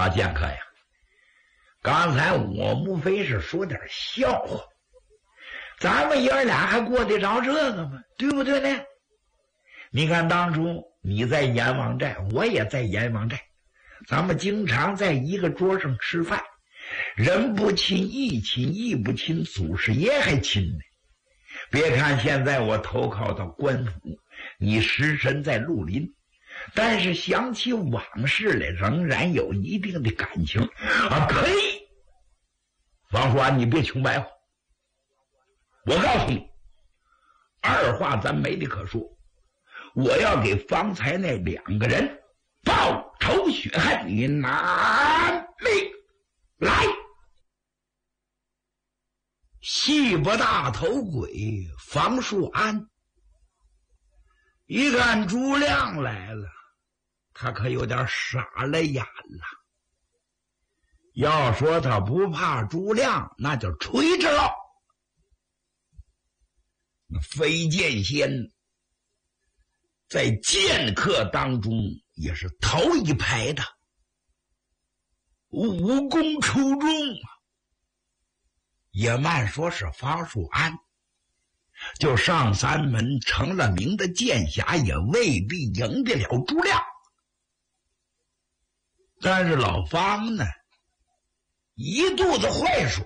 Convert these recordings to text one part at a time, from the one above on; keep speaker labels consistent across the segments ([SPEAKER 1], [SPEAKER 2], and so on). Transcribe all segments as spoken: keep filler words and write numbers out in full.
[SPEAKER 1] 老剑客呀，刚才我无非是说点笑话，咱们爷儿俩还过得着这个吗？对不对呢？你看当初你在阎王寨，我也在阎王寨，咱们经常在一个桌上吃饭，人不亲义亲，义不亲祖师爷还亲呢。别看现在我投靠到官府，你尸身在绿林，但是想起往事来，仍然有一定的感情啊！呸！王叔安，你别穷白话，我告诉你，二话咱没得可说。我要给方才那两个人报仇雪恨，你拿命来！戏不大头鬼房树安一看朱亮来了，他可有点傻了眼了。要说他不怕朱亮，那就吹着了。那飞剑仙在剑客当中也是头一排的，武功出众啊。也慢说是方树安，就上三门成了名的剑侠，也未必赢得了朱亮。但是老方呢，一肚子坏水，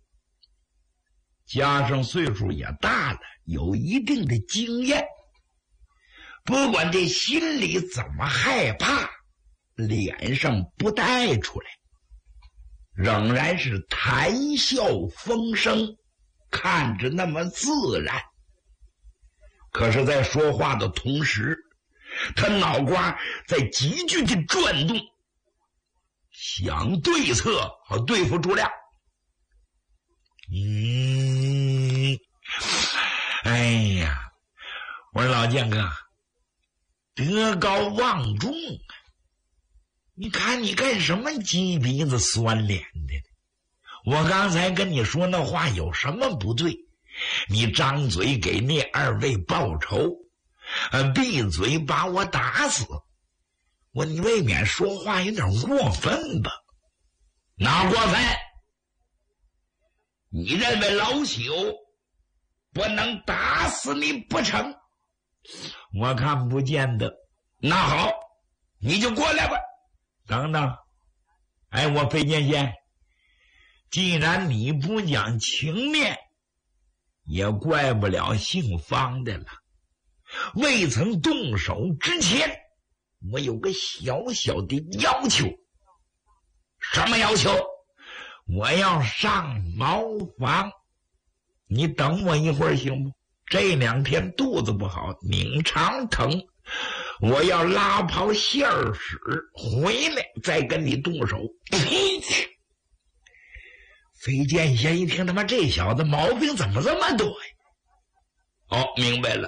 [SPEAKER 1] 加上岁数也大了，有一定的经验，不管这心里怎么害怕，脸上不带出来，仍然是谈笑风生，看着那么自然。可是在说话的同时，他脑瓜在急剧的转动，想对策好对付朱亮。嗯，哎呀，我说老剑哥，德高望重啊，你看你干什么鸡鼻子酸脸的呢？我刚才跟你说那话有什么不对？你张嘴给那二位报仇，呃，闭嘴把我打死，我你未免说话有点过分吧？哪过分？你认为老朽不能打死你不成？我看不见得。那好，你就过来吧。等等，哎，我飞剑仙，既然你不讲情面，也怪不了姓方的了。未曾动手之前，我有个小小的要求。什么要求？我要上茅房，你等我一会儿行不？这两天肚子不好，拧肠疼，我要拉泡馅儿屎回来再跟你动手。飞剑仙一听，他妈这小子毛病怎么这么多呀？哦，明白了。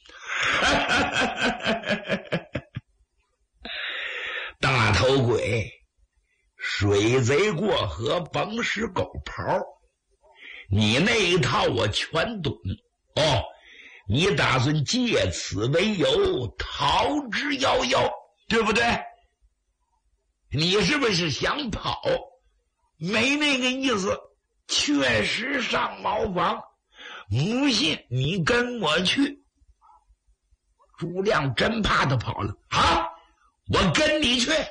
[SPEAKER 1] 大头鬼，水贼过河甭使狗刨，你那一套我全懂。哦，你打算借此为由逃之夭夭，对不对？你是不是想跑？没那个意思，确实上茅房，不信你跟我去。朱亮真怕他跑了，好，我跟你去。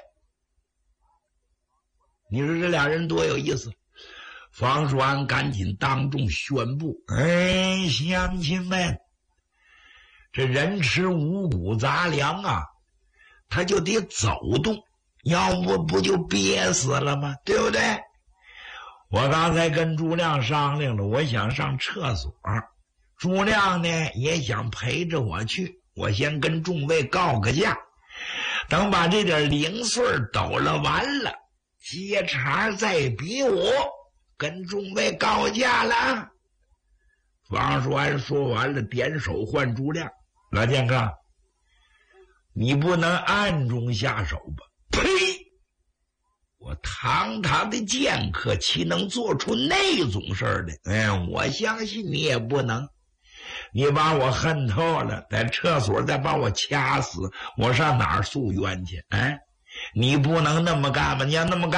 [SPEAKER 1] 你说这俩人多有意思。方树安赶紧当众宣布，哎，乡亲们，这人吃五谷杂粮啊，他就得走动，要不不就憋死了吗？对不对？我刚才跟朱亮商量了，我想上厕所，朱亮呢也想陪着我去，我先跟众位告个假，等把这点零碎抖了完了，接茬再比我，跟众位告假了。方树安说完了，点手唤朱亮，老剑客，你不能暗中下手吧？呸！我堂堂的剑客岂能做出那种事儿来？哎，我相信你也不能。你把我恨透了，在厕所再把我掐死，我上哪儿诉冤去？哎，你不能那么干吧？你要那么干